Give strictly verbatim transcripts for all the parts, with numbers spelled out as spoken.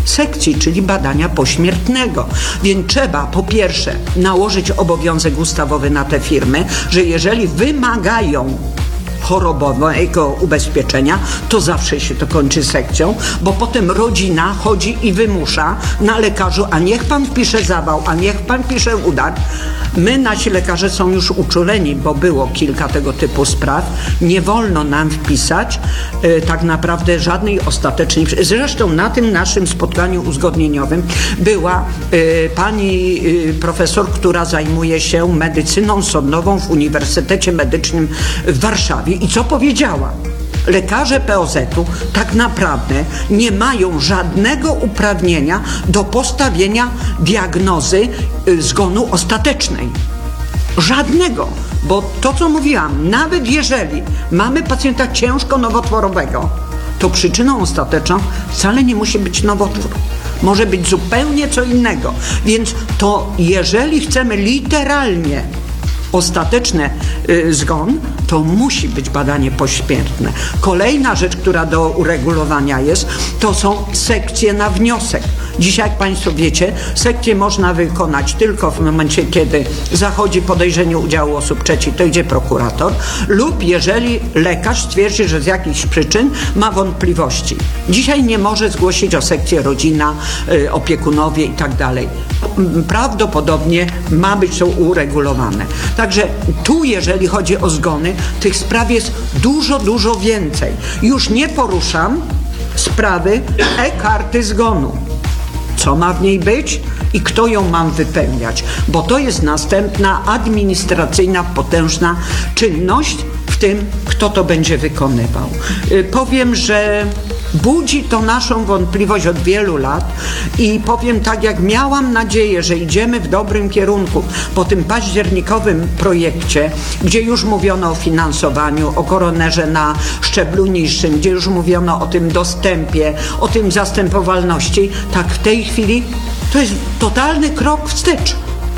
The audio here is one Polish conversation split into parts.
sekcji, czyli badania pośmiertnego. Więc trzeba po pierwsze nałożyć obowiązek ustawowy na te firmy, że jeżeli wymagają chorobowego ubezpieczenia, to zawsze się to kończy sekcją, bo potem rodzina chodzi i wymusza na lekarzu, a niech pan wpisze zawał, a niech pan pisze udar. My, nasi lekarze są już uczuleni, bo było kilka tego typu spraw. Nie wolno nam wpisać y, tak naprawdę żadnej ostatecznej... Zresztą na tym naszym spotkaniu uzgodnieniowym była y, pani y, profesor, która zajmuje się medycyną sądową w Uniwersytecie Medycznym w Warszawie. I co powiedziała? Lekarze P O Z-u tak naprawdę nie mają żadnego uprawnienia do postawienia diagnozy y, zgonu ostatecznej. Żadnego. Bo to, co mówiłam, nawet jeżeli mamy pacjenta ciężko nowotworowego, to przyczyną ostateczną wcale nie musi być nowotwór. Może być zupełnie co innego. Więc to jeżeli chcemy literalnie ostateczny y, zgon, to musi być badanie pośmiertne. Kolejna rzecz, która do uregulowania jest, to są sekcje na wniosek. Dzisiaj, jak Państwo wiecie, sekcję można wykonać tylko w momencie, kiedy zachodzi podejrzenie udziału osób trzecich, to idzie prokurator, lub jeżeli lekarz stwierdzi, że z jakichś przyczyn ma wątpliwości. Dzisiaj nie może zgłosić o sekcję rodzina, y, opiekunowie i tak dalej. Prawdopodobnie ma być to uregulowane. Także tu, jeżeli chodzi o zgony, tych spraw jest dużo, dużo więcej. Już nie poruszam sprawy e-karty zgonu. Co ma w niej być i kto ją ma wypełniać, bo to jest następna administracyjna, potężna czynność w tym, kto to będzie wykonywał. Yy, powiem, że budzi to naszą wątpliwość od wielu lat i powiem tak, jak miałam nadzieję, że idziemy w dobrym kierunku po tym październikowym projekcie, gdzie już mówiono o finansowaniu, o koronerze na szczeblu niższym, gdzie już mówiono o tym dostępie, o tym zastępowalności, tak w tej chwili to jest totalny krok wstecz.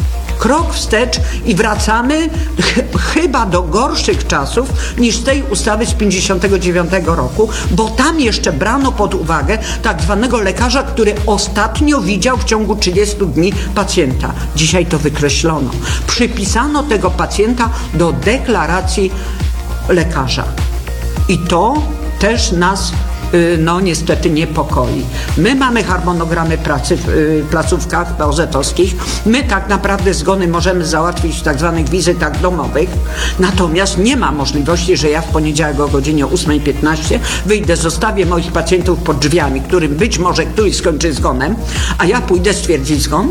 Krok wstecz i wracamy ch- chyba do gorszych czasów niż z tej ustawy z pięćdziesiątego dziewiątego roku, bo tam jeszcze brano pod uwagę tak zwanego lekarza, który ostatnio widział w ciągu trzydziestu dni pacjenta. Dzisiaj to wykreślono. Przypisano tego pacjenta do deklaracji lekarza. I to też nas no niestety niepokoi. My mamy harmonogramy pracy w y, placówkach P O Z-owskich. My tak naprawdę zgony możemy załatwić w tak zwanych wizytach domowych. Natomiast nie ma możliwości, że ja w poniedziałek o godzinie ósmej piętnaście wyjdę, zostawię moich pacjentów pod drzwiami, którym być może któryś skończy zgonem, a ja pójdę stwierdzić zgon.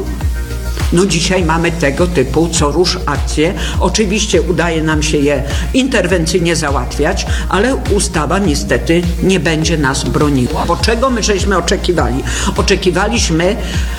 No dzisiaj mamy tego typu co rusz akcje. Oczywiście udaje nam się je interwencyjnie załatwiać, ale ustawa niestety nie będzie nas broniła. Bo czego my żeśmy oczekiwali? Oczekiwaliśmy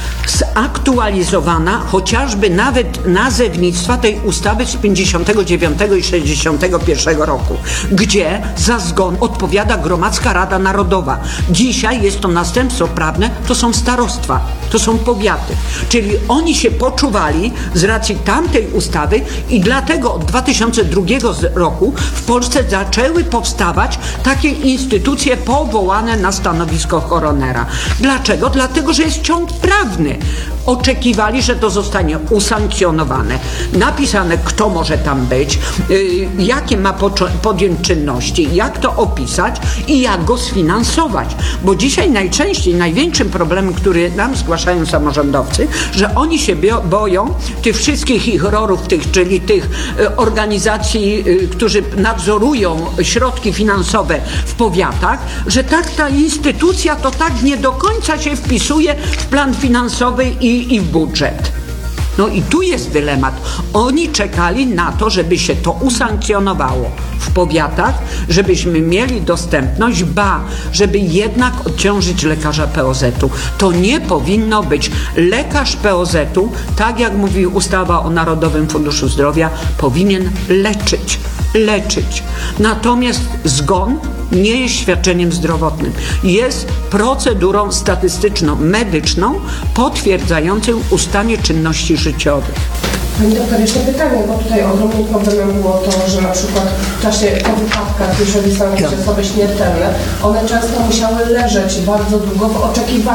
zaktualizowana chociażby nawet nazewnictwa tej ustawy z pięćdziesiątego dziewiątego i sześćdziesiątego pierwszego roku, gdzie za zgon odpowiada Gromadzka Rada Narodowa. Dzisiaj jest to następstwo prawne, to są starostwa, to są powiaty. Czyli oni się poczuwali z racji tamtej ustawy i dlatego od dwa tysiące drugiego roku w Polsce zaczęły powstawać takie instytucje powołane na stanowisko koronera. Dlaczego? Dlatego, że jest ciąg prawny. Oczekiwali, że to zostanie usankcjonowane, napisane, kto może tam być, yy, jakie ma podjąć czynności, jak to opisać i jak go sfinansować. Bo dzisiaj najczęściej, największym problemem, który nam zgłaszają samorządowcy, że oni się boją tych wszystkich ich rorów, tych, czyli tych y, organizacji, y, którzy nadzorują środki finansowe w powiatach, że tak ta instytucja to tak nie do końca się wpisuje w plan finansowy i, i w budżet. No i tu jest dylemat. Oni czekali na to, żeby się to usankcjonowało w powiatach, żebyśmy mieli dostępność, ba, żeby jednak odciążyć lekarza P O Z-u. To nie powinno być. Lekarz P O Z-u, tak jak mówi ustawa o Narodowym Funduszu Zdrowia, powinien leczyć. leczyć. Natomiast zgon nie jest świadczeniem zdrowotnym. Jest procedurą statystyczną, medyczną, potwierdzającą ustanie czynności życiowych. Pani doktor, jeszcze pytanie, bo tutaj ogromnym problemem było to, że na przykład w czasie po wypadkach, jeżeli stały się osoby śmiertelne, one często musiały leżeć bardzo długo w oczekiwaniu